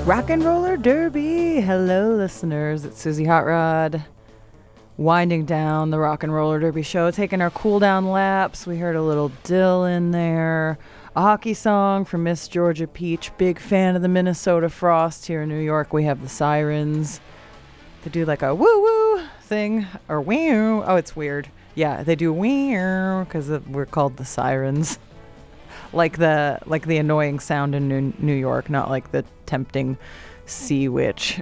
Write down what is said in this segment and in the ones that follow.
Rock and Roller Derby. Hello, listeners. It's Susie Hot Rod. Winding down the Rock and Roller Derby show, taking our cool down laps. We heard a little Dill in there. A hockey song from Miss Georgia Peach. Big fan of the Minnesota Frost. Here in New York, we have the Sirens. They do like a woo-woo thing. Or wee. Oh, it's weird. Yeah, they do wee because we're called the Sirens. Like the annoying sound in New York, not like the tempting sea witch.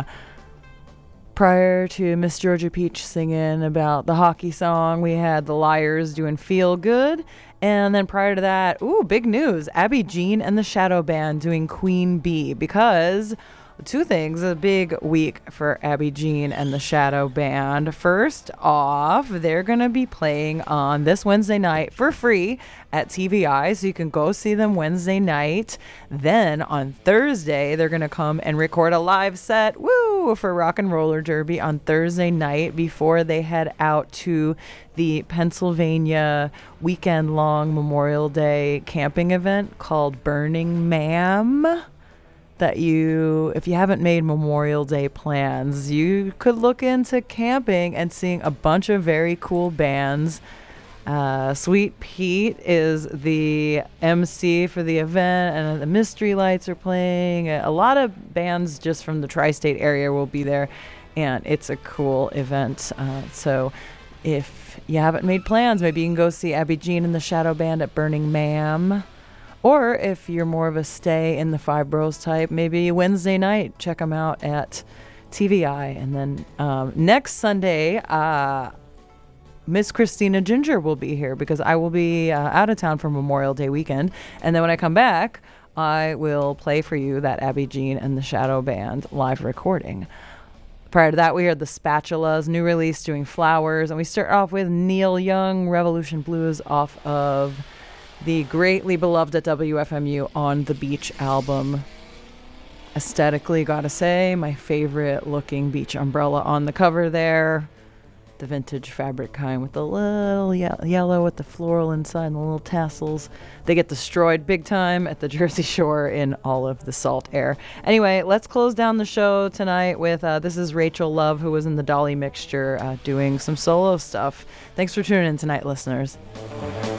Prior to Miss Georgia Peach singing about the hockey song, we had the Liars doing Feel Good. And then prior to that, big news, Abby Jean and the Shadow Band doing Queen Bee, because two things, a big week for Abby Jean and the Shadow Band. First off, they're going to be playing on this Wednesday night for free at TVI, so you can go see them Wednesday night. Then on Thursday, they're going to come and record a live set, for Rock and Roller Derby on Thursday night before they head out to the Pennsylvania weekend-long Memorial Day camping event called Burning Man. That if you haven't made Memorial Day plans, you could look into camping and seeing a bunch of very cool bands. Sweet Pete is the MC for the event, and the Mystery Lights are playing. A lot of bands just from the tri-state area will be there, and it's a cool event. So if you haven't made plans, maybe you can go see Abby Jean and the Shadow Band at Burning Man. Or if you're more of a stay in the Five Boroughs type, maybe Wednesday night, check them out at TVI. And then next Sunday, Miss Christina Ginger will be here because I will be out of town for Memorial Day weekend. And then when I come back, I will play for you that Abby Jean and the Shadow Band live recording. Prior to that, we heard the Spatulas, new release, doing Flowers. And we start off with Neil Young, Revolution Blues, off of the greatly beloved at WFMU On the Beach album. Aesthetically, gotta say, my favorite looking beach umbrella on the cover there. The vintage fabric kind with the little yellow with the floral inside and the little tassels. They get destroyed big time at the Jersey Shore in all of the salt air. Anyway, let's close down the show tonight with this is Rachel Love, who was in the Dolly Mixture doing some solo stuff. Thanks for tuning in tonight, listeners.